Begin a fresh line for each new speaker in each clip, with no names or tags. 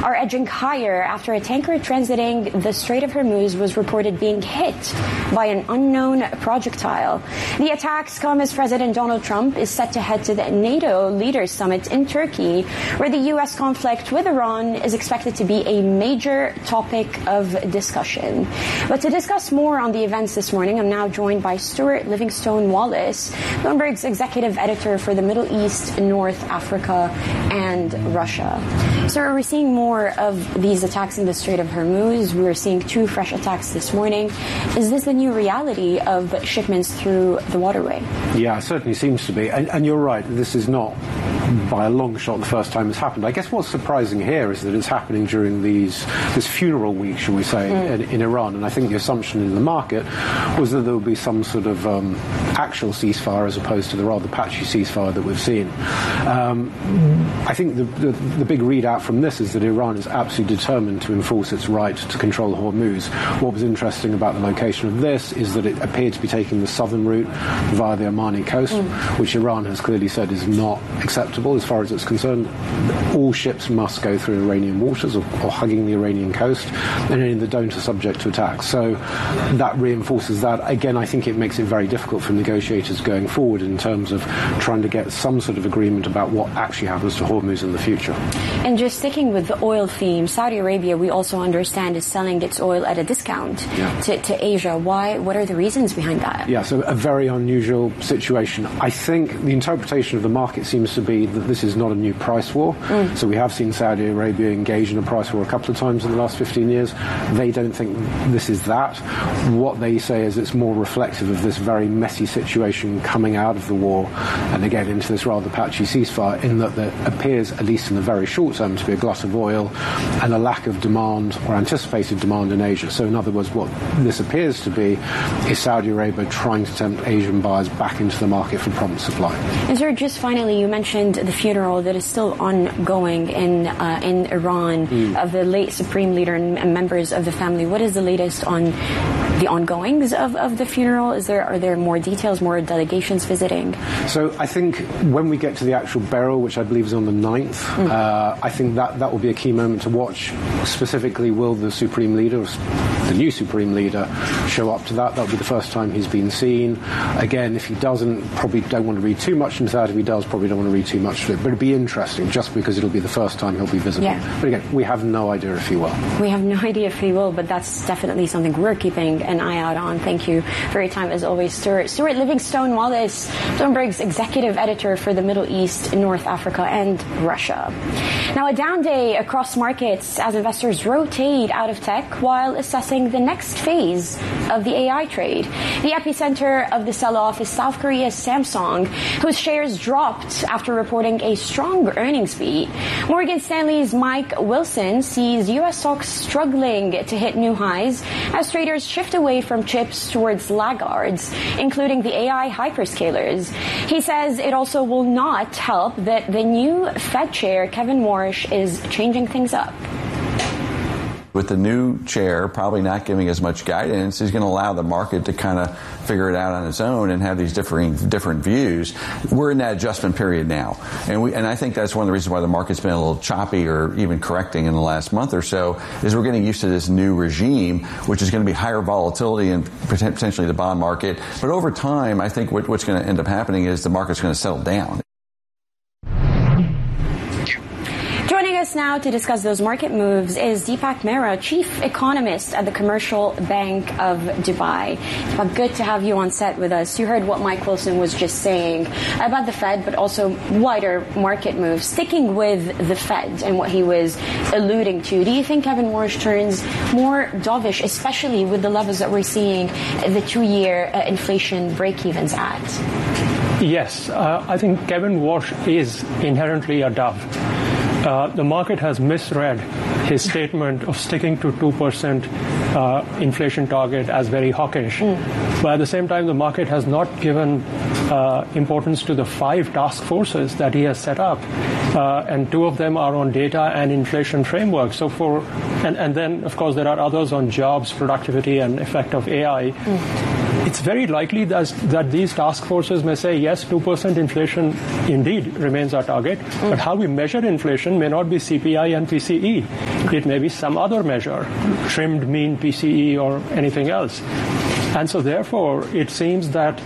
are edging higher after a tanker transiting the Strait of Hormuz was reported being hit by an unknown projectile. The attacks come as President Donald Trump is set to head to the NATO Leaders Summit in Turkey, where the U.S. conflict with Iran is expected to be a major topic of discussion. But to discuss more on the events this morning, I'm now joined by Stuart Livingstone Wallace, Bloomberg's executive editor for the Middle East, North Africa, and Russia. So we're seeing more of these attacks in the Strait of Hormuz. We were seeing 2 fresh attacks this morning. Is this the new reality of shipments through the waterway?
Yeah, it certainly seems to be. And you're right, this is not by a long shot the first time it's happened. I guess what's surprising here is that it's happening during this funeral week, shall we say, in Iran. And I think the assumption in the market was that there would be some sort of actual ceasefire as opposed to the rather patchy ceasefire that we've seen. I think the big readout from this is that Iran is absolutely determined to enforce its right to control Hormuz. What was interesting about the location of this is that it appeared to be taking the southern route via the Omani coast, which Iran has clearly said is not acceptable as far as it's concerned. All ships must go through Iranian waters or hugging the Iranian coast, and any that don't are subject to attack. So that reinforces that. Again, I think it makes it very difficult for negotiators going forward in terms of trying to get some sort of agreement about what actually happens to Hormuz in the future.
And just sticking with the oil theme, Saudi Arabia, we also understand, is selling its oil at a discount to Asia. Why? What are the reasons behind that?
Yeah, so a very unusual situation. I think the interpretation of the market seems to be that this is not a new price war. So we have seen Saudi Arabia engage in a price war a couple of times in the last 15 years. They don't think this is that. What they say is it's more reflective of this very messy situation coming out of the war and again into this rather patchy ceasefire, in that there appears, at least in the very short term, to be a glut of oil and a lack of demand or anticipated demand in Asia. So in other words, what this appears to be is Saudi Arabia trying to tempt Asian buyers back into the market for prompt supply.
And sir, just finally, you mentioned the funeral that is still ongoing in Iran of the late Supreme Leader and members of the family. What is the latest on the ongoings of the funeral? Are there more details, more delegations visiting?
So I think when we get to the actual burial, which I believe is on the 9th, I think that will be a key moment to watch. Specifically, will the Supreme Leader, the new Supreme Leader, show up to that? That'll be the first time he's been seen. Again, if he doesn't, probably don't want to read too much into that. If he does, probably don't want to read too much to it. But it'll be interesting just because it'll be the first time he'll be visible. Yeah. But again, we have no idea if he will.
We have no idea if he will, but that's definitely something we're keeping an eye out on. Thank you for your time as always, Stuart. Stuart Livingstone Wallace, Bloomberg's executive editor for the Middle East, North Africa, and Russia. Now, a down day across markets as investors rotate out of tech while assessing the next phase of the AI trade. The epicenter of the sell-off is South Korea's Samsung, whose shares dropped after reporting a strong earnings beat. Morgan Stanley's Mike Wilson sees U.S. stocks struggling to hit new highs as traders shift away from chips towards laggards, including the AI hyperscalers. He says it also will not help that the new Fed chair, Kevin Warsh, is changing things up.
With the new chair probably not giving as much guidance, he's going to allow the market to kind of figure it out on its own and have these different views. We're in that adjustment period now. And I think that's one of the reasons why the market's been a little choppy or even correcting in the last month or so, is we're getting used to this new regime, which is going to be higher volatility and potentially the bond market. But over time, I think what's going to end up happening is the market's going to settle down.
Joining us now to discuss those market moves is Deepak Mehra, chief economist at the Commercial Bank of Dubai. Deepak, good to have you on set with us. You heard what Mike Wilson was just saying about the Fed, but also wider market moves. Sticking with the Fed and what he was alluding to, do you think Kevin Warsh turns more dovish, especially with the levels that we're seeing the 2-year inflation break-evens at?
Yes, I think Kevin Warsh is inherently a dove. The market has misread his statement of sticking to 2% inflation target as very hawkish. But at the same time, the market has not given importance to the 5 task forces that he has set up. And 2 of them are on data and inflation framework. So and then, of course, there are others on jobs, productivity, and effect of AI. it's very likely that these task forces may say, yes, 2% inflation indeed remains our target, but how we measure inflation may not be CPI and PCE. It may be some other measure, trimmed mean PCE or anything else. And so therefore, it seems that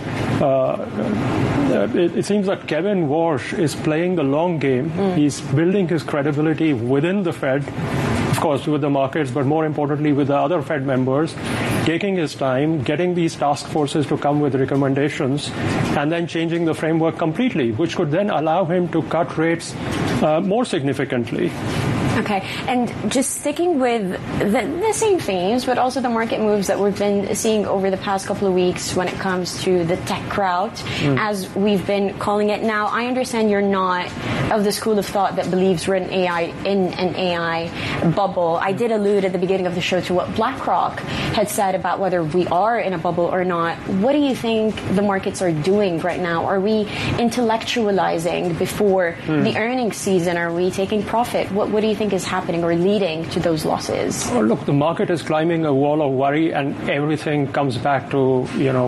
Kevin Warsh is playing the long game. He's building his credibility within the Fed, of course, with the markets, but more importantly with the other Fed members, taking his time, getting these task forces to come with recommendations, and then changing the framework completely, which could then allow him to cut rates more significantly.
Okay, and just sticking with the same themes, but also the market moves that we've been seeing over the past couple of weeks when it comes to the tech route, as we've been calling it. Now, I understand you're not of the school of thought that believes we're in an AI bubble. I did allude at the beginning of the show to what BlackRock had said about whether we are in a bubble or not. What do you think the markets are doing right now? Are we intellectualizing before the earnings season? Are we taking profit? What do you think is happening or leading to those losses?
Oh, look, the market is climbing a wall of worry, and everything comes back to,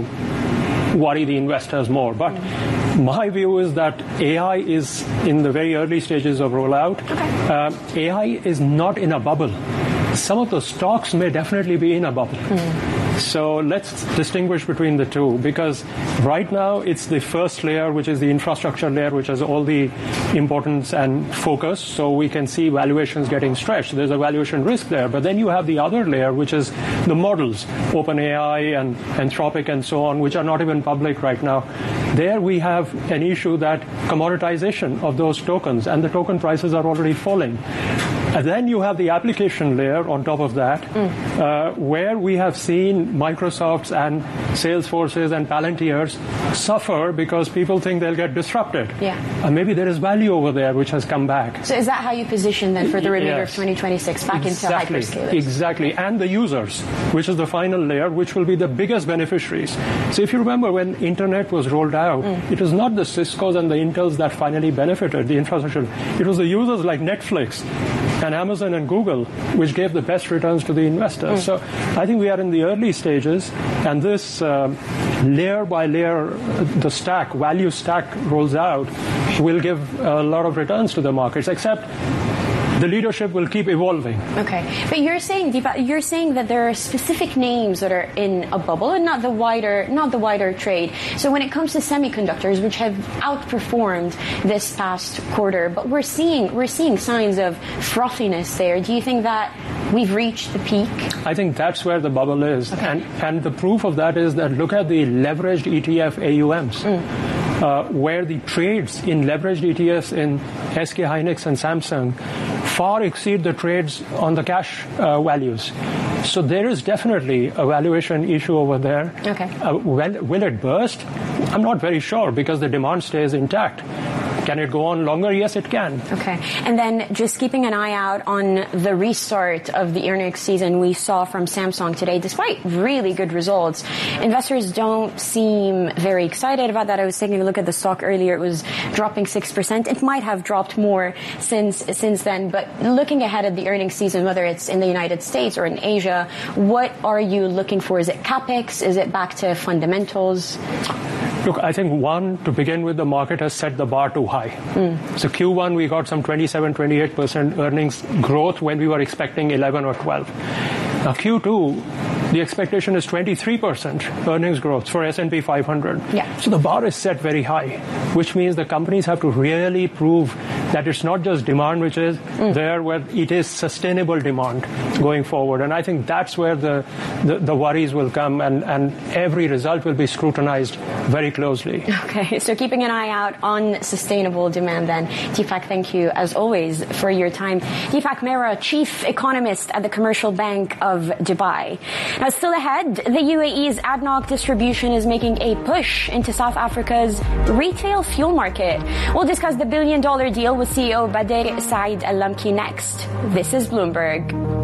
worry the investors more. But my view is that AI is in the very early stages of rollout. Okay. AI is not in a bubble. Some of the stocks may definitely be in a bubble. So let's distinguish between the two, because right now it's the first layer, which is the infrastructure layer, which has all the importance and focus. So we can see valuations getting stretched. There's a valuation risk there. But then you have the other layer, which is the models, OpenAI and Anthropic and so on, which are not even public right now. There we have an issue that commoditization of those tokens, and the token prices are already falling. And then you have the application layer on top of that, where we have seen Microsofts and Salesforces and Palantirs suffer because people think they'll get disrupted.
Yeah.
And maybe there is value over there which has come back.
So is that how you position then for the remainder of 2026 back into hyperscalers?
Exactly. And the users, which is the final layer, which will be the biggest beneficiaries. So if you remember when internet was rolled out, it was not the Ciscos and the Intels that finally benefited the infrastructure. It was the users like Netflix and Amazon and Google, which gave the best returns to the investors. So I think we are in the early stages, and this layer by layer, the stack, value stack rolls out, will give a lot of returns to the markets, except the leadership will keep evolving.
Okay. But you're saying, Deepak, you're saying that there are specific names that are in a bubble and not the wider trade. So when it comes to semiconductors, which have outperformed this past quarter, but we're seeing signs of frothiness there. Do you think that we've reached the peak?
I think that's where the bubble is. Okay. And the proof of that is that look at the leveraged ETF AUMs. Where the trades in leveraged ETFs in SK Hynix and Samsung far exceed the trades on the cash values. So there is definitely a valuation issue over there. Okay. Will it burst? I'm not very sure because the demand stays intact. Can it go on longer? Yes, it can.
Okay. And then just keeping an eye out on the restart of the earnings season we saw from Samsung today, despite really good results. Investors don't seem very excited about that. I was taking a look at the stock earlier. It was dropping 6%. It might have dropped more since then. But looking ahead at the earnings season, whether it's in the United States or in Asia, what are you looking for? Is it capex? Is it back to fundamentals?
Look, I think to begin with, the market has set the bar too high. So Q1, we got some 27-28% earnings growth when we were expecting 11 or 12. Now Q2, the expectation is 23% earnings growth for S&P 500. Yeah. So the bar is set very high, which means the companies have to really prove that it's not just demand which is there, where it is sustainable demand going forward. And I think that's where the worries will come, and every result will be scrutinized very closely.
Okay, so keeping an eye out on sustainable demand then. Deepak, thank you as always for your time. Deepak Mehra, Chief Economist at the Commercial Bank of Dubai. Now, still ahead, the UAE's ADNOC Distribution is making a push into South Africa's retail fuel market. We'll discuss the $1 billion deal with CEO Bader Said Al-Lamki next. This is Bloomberg.